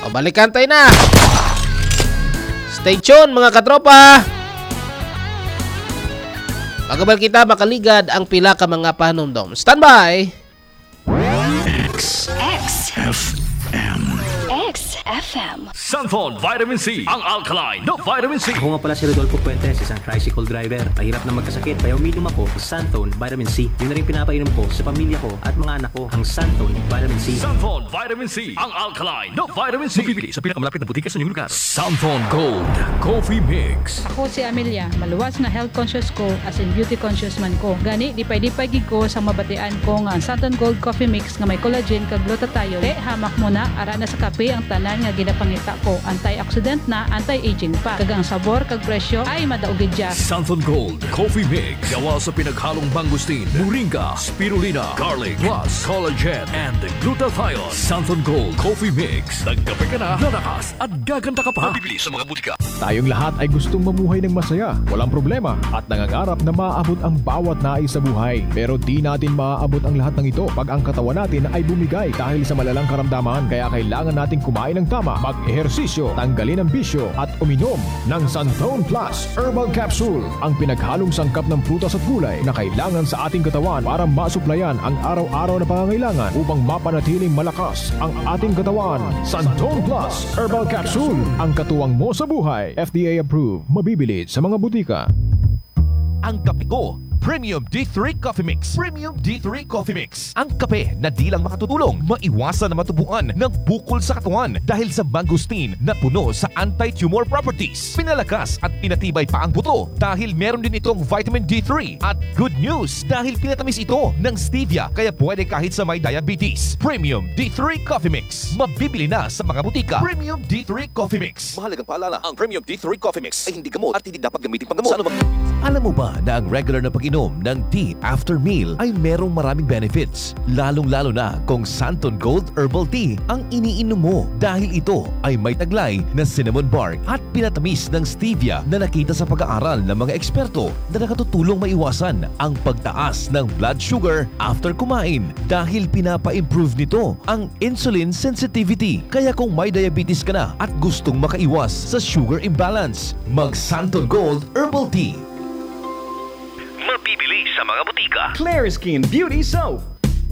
O, balikan tayo na. Stay tuned mga katropa. Magabal kita makaligad ang pila ka mga panumdom. Standby. XFM. Santon Vitamin C, ang alkaline na vitamin C. Ako nga pala si Rodolfo Puentes, isang tricycle driver. Mahirap na magkasakit, kaya uminom ako sa Santon Vitamin C. Yun na rin pinapainom ko sa pamilya ko at mga anak ko, ang Santon Vitamin C. Santon Vitamin C, ang alkaline na vitamin C. Mabibili sa pinakamalapit na butika sa inyong lugar. Santon Gold Coffee Mix. Ako si Amelia, maluwas na health conscious ko as in beauty conscious man ko. Gani, dipay-dipay gid ko sa mabatian ko nga ang Santon Gold Coffee Mix nga may collagen kag glutathione. Hamak mo na, ara na sa kape ang tanan nga ginapangita ko. Antioxidant na, anti-aging pa. Kag ang sabor kag presyo ay madaugid siya. Santon Gold Coffee Mix. Gawa sa pinaghalong mangustin, moringa, spirulina, garlic, plus collagen and glutathione. Santon Gold Coffee Mix. Nagkape ka na, lalakas at gaganda ka pa. Mabibili sa mga butika. Tayong lahat ay gustong mamuhay ng masaya, walang problema, at nangangarap na maaabot ang bawat nais sa buhay. Pero di natin maaabot ang lahat ng ito pag ang katawan natin ay bumigay dahil sa malalang karamdaman. Kaya kailangan natin kumain ng tama, mag-ehersisyo, tanggalin ang bisyo, at uminom ng Santon Plus Herbal Capsule, ang pinaghalong sangkap ng prutas at gulay na kailangan sa ating katawan para masuplayan ang araw-araw na pangangailangan upang mapanatiling malakas ang ating katawan. Santon Plus Herbal Capsule, ang katuwang mo sa buhay. FDA approved, mabibili sa mga butika. Ang kape ko, Premium D3 Coffee Mix. Premium D3 Coffee Mix. Ang kape na di lang makatutulong, maiwasan na matubuan ng bukol sa katawan dahil sa mangosteen na puno sa anti-tumor properties. Pinalakas at pinatibay pa ang buto dahil meron din itong vitamin D3. At good news, dahil pinatamis ito ng stevia kaya pwede kahit sa may diabetes. Premium D3 Coffee Mix. Mabibili na sa mga butika. Premium D3 Coffee Mix. Mahalagang paalala, ang Premium D3 Coffee Mix ay hindi gamot at hindi dapat gamitin panggamot. Alam mo ba na ang regular na pag-inom ng tea after meal ay merong maraming benefits? Lalong-lalo na kung Santon Gold Herbal Tea ang iniinom mo dahil ito ay may taglay na cinnamon bark at pinatamis ng stevia na nakita sa pag-aaral ng mga eksperto na nakatutulong maiwasan ang pagtaas ng blood sugar after kumain dahil pinapa-improve nito ang insulin sensitivity. Kaya kung may diabetes ka na at gustong makaiwas sa sugar imbalance, mag Santon Gold Herbal Tea. Mabibili sa mga butika. Clear Skin Beauty Soap.